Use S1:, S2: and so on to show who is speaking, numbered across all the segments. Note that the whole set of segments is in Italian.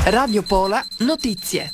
S1: Radio Pola Notizie.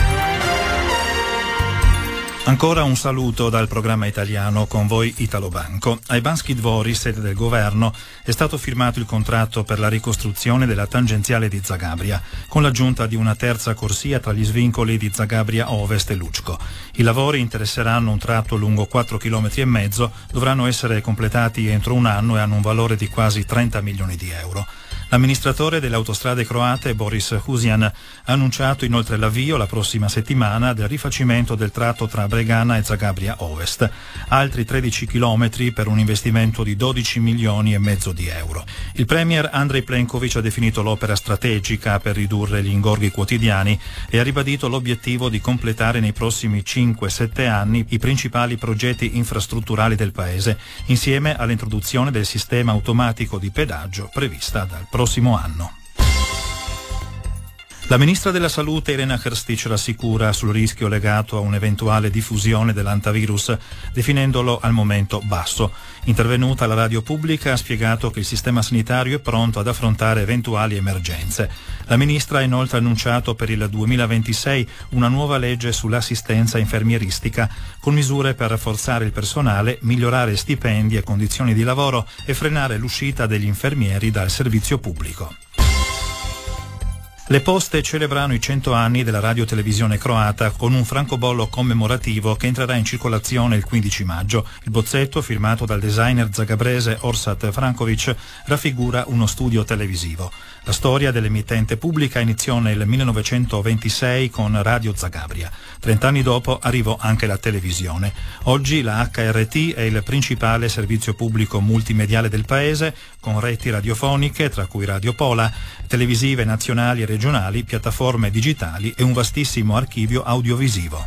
S2: Ancora un saluto dal programma italiano, con voi Italo Banco. Ai Banski Dvori, sede del governo, è stato firmato il contratto per la ricostruzione della tangenziale di Zagabria, con l'aggiunta di una terza corsia tra gli svincoli di Zagabria Ovest e Lučko. I lavori interesseranno un tratto lungo 4,5 km, dovranno essere completati entro un anno e hanno un valore di quasi 30 milioni di euro. L'amministratore delle autostrade croate, Boris Husian, ha annunciato inoltre l'avvio la prossima settimana del rifacimento del tratto tra Bregana e Zagabria Ovest, altri 13 chilometri per un investimento di 12 milioni e mezzo di euro. Il premier Andrej Plenković ha definito l'opera strategica per ridurre gli ingorghi quotidiani e ha ribadito l'obiettivo di completare nei prossimi 5-7 anni i principali progetti infrastrutturali del paese, insieme all'introduzione del sistema automatico di pedaggio prevista dal prossimo anno. La ministra della Salute Irena Hrstić rassicura sul rischio legato a un'eventuale diffusione dell'antivirus, definendolo al momento basso. Intervenuta alla radio pubblica ha spiegato che il sistema sanitario è pronto ad affrontare eventuali emergenze. La ministra ha inoltre annunciato per il 2026 una nuova legge sull'assistenza infermieristica, con misure per rafforzare il personale, migliorare stipendi e condizioni di lavoro e frenare l'uscita degli infermieri dal servizio pubblico. Le Poste celebrano i 100 anni della radiotelevisione croata con un francobollo commemorativo che entrerà in circolazione il 15 maggio. Il bozzetto, firmato dal designer zagabrese Orsat Franković, raffigura uno studio televisivo. La storia dell'emittente pubblica iniziò nel 1926 con Radio Zagabria. 30 anni dopo arrivò anche la televisione. Oggi la HRT è il principale servizio pubblico multimediale del paese, con reti radiofoniche, tra cui Radio Pola, televisive nazionali e regionali, piattaforme digitali e un vastissimo archivio audiovisivo.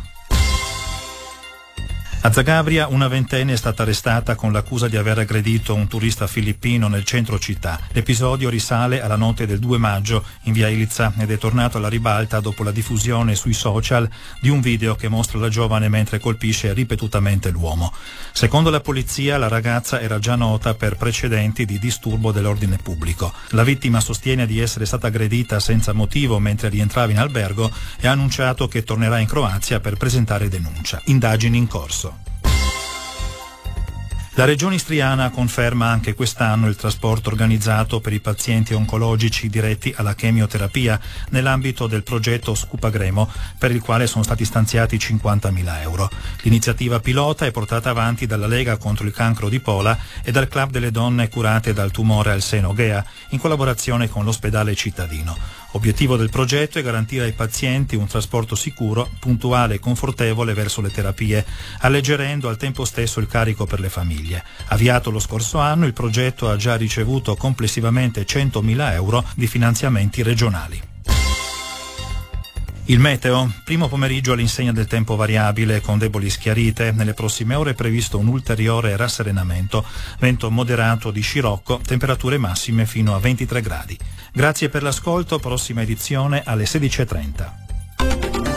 S2: A Zagabria una ventenne è stata arrestata con l'accusa di aver aggredito un turista filippino nel centro città. L'episodio risale alla notte del 2 maggio in via Ilica ed è tornato alla ribalta dopo la diffusione sui social di un video che mostra la giovane mentre colpisce ripetutamente l'uomo. Secondo la polizia, la ragazza era già nota per precedenti di disturbo dell'ordine pubblico. La vittima sostiene di essere stata aggredita senza motivo mentre rientrava in albergo e ha annunciato che tornerà in Croazia per presentare denuncia. Indagini in corso. La Regione Istriana conferma anche quest'anno il trasporto organizzato per i pazienti oncologici diretti alla chemioterapia nell'ambito del progetto Scupagremo, per il quale sono stati stanziati 50.000 euro. L'iniziativa pilota è portata avanti dalla Lega contro il cancro di Pola e dal Club delle donne curate dal tumore al seno GEA, in collaborazione con l'ospedale cittadino. Obiettivo del progetto è garantire ai pazienti un trasporto sicuro, puntuale e confortevole verso le terapie, alleggerendo al tempo stesso il carico per le famiglie. Avviato lo scorso anno, il progetto ha già ricevuto complessivamente 100.000 euro di finanziamenti regionali. Il meteo, primo pomeriggio all'insegna del tempo variabile con deboli schiarite. Nelle prossime ore è previsto un ulteriore rasserenamento, vento moderato di scirocco, temperature massime fino a 23 gradi. Grazie per l'ascolto, prossima edizione alle 16:30.